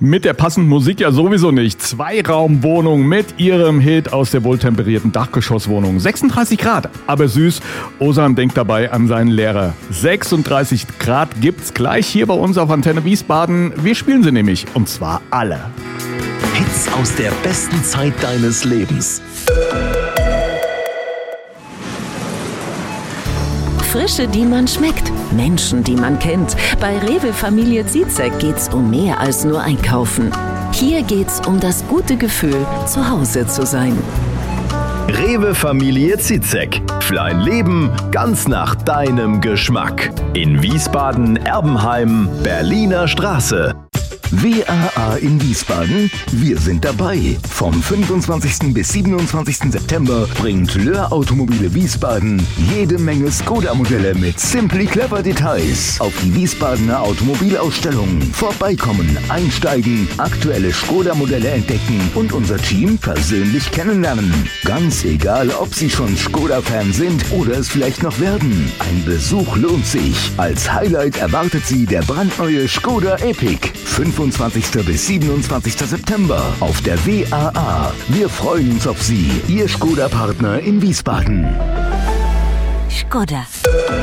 Mit der passenden Musik ja sowieso nicht. Zweiraumwohnung mit ihrem Hit aus der wohltemperierten Dachgeschosswohnung. 36 Grad, aber süß. Ozan denkt dabei an seinen Lehrer. 36 Grad gibt's gleich hier bei uns auf Antenne Wiesbaden. Wir spielen sie nämlich, und zwar alle. Hits aus der besten Zeit deines Lebens. Frische, die man schmeckt. Menschen, die man kennt. Bei Rewe Familie Zitzek geht's um mehr als nur einkaufen. Hier geht's um das gute Gefühl, zu Hause zu sein. Rewe Familie Zitzek. Für ein Leben ganz nach deinem Geschmack. In Wiesbaden, Erbenheim, Berliner Straße. WAA in Wiesbaden, wir sind dabei. Vom 25. bis 27. September bringt Löhr Automobile Wiesbaden jede Menge Skoda-Modelle mit Simply Clever Details auf die Wiesbadener Automobilausstellung. Vorbeikommen, einsteigen, aktuelle Skoda-Modelle entdecken und unser Team persönlich kennenlernen. Ganz egal, ob Sie schon Skoda-Fan sind oder es vielleicht noch werden. Ein Besuch lohnt sich. Als Highlight erwartet Sie der brandneue Skoda Epic. 25. bis 27. September auf der WAA. Wir freuen uns auf Sie, Ihr Skoda-Partner in Wiesbaden. Skoda.